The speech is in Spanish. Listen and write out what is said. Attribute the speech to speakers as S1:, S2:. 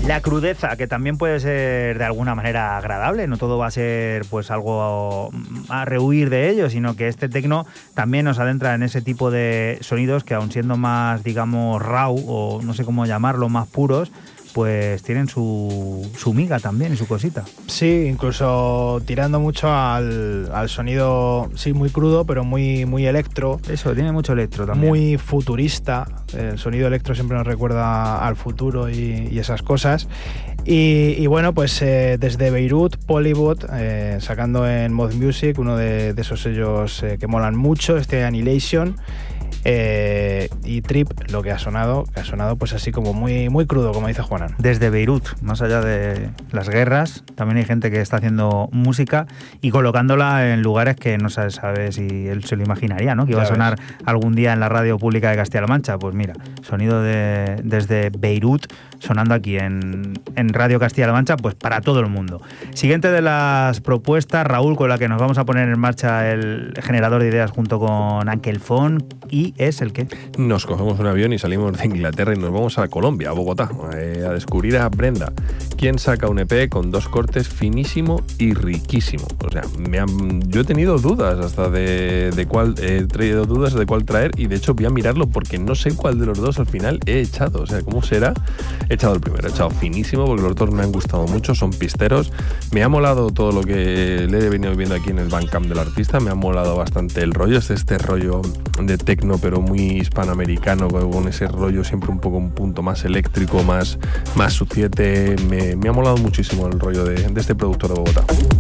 S1: La crudeza, que también puede ser de alguna manera agradable, no todo va a ser pues algo a rehuir de ello, sino que este techno también nos adentra en ese tipo de sonidos que, aun siendo más, digamos, raw, o no sé cómo llamarlo, más puros, pues tienen su miga también y su cosita.
S2: Sí, incluso tirando mucho al sonido, sí, muy crudo, pero muy electro.
S1: Eso, tiene mucho electro también.
S2: Muy futurista. El sonido electro siempre nos recuerda al futuro y esas cosas. Y bueno, pues desde Beirut, Pollywood, sacando en Mod Music, uno de esos sellos que molan mucho, Annihilation. Y Trip, lo que ha sonado pues así como muy crudo, como dice Juanan.
S1: Desde Beirut, más allá de las guerras, también hay gente que está haciendo música y colocándola en lugares que no se sabe si él se lo imaginaría, ¿no? Que iba a sonar algún día en la radio pública de Castilla-La Mancha. Pues mira, sonido desde Beirut, sonando aquí en Radio Castilla-La Mancha, pues para todo el mundo. Siguiente de las propuestas, Raúl, con la que nos vamos a poner en marcha el generador de ideas junto con Ankelfon, y es el que
S3: nos cogemos un avión y salimos de Inglaterra y nos vamos a Colombia, a Bogotá, a descubrir a Brenda, quien saca un EP con 2 cortes finísimo y riquísimo. O sea, yo he tenido dudas de cuál traer, y de hecho voy a mirarlo porque no sé cuál de los dos al final he echado. O sea, ¿cómo será? He echado el primero, he echado finísimo porque los dos me han gustado mucho, son pisteros. Me ha molado todo lo que le he venido viendo aquí en el Bandcamp del artista, me ha molado bastante el rollo, este rollo de techno pero muy hispanoamericano, con ese rollo siempre un punto más eléctrico, más suciete. Me ha molado muchísimo el rollo de este productor de Bogotá.